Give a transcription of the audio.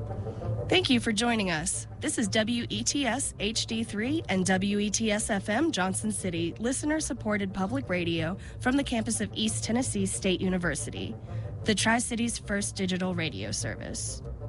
Thank you for joining us. This is WETS HD3 and WETS FM Johnson City, listener-supported public radio from the campus of East Tennessee State University, the Tri-Cities' first digital radio service.